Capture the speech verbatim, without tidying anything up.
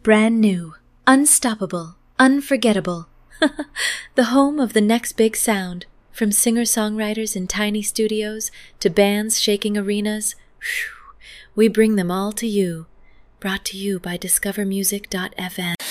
Brand new, unstoppable, unforgettable. The home of the next big sound. From singer-songwriters in tiny studios to bands shaking arenas, whew, we bring them all to you. Brought to you by discover music dot f m.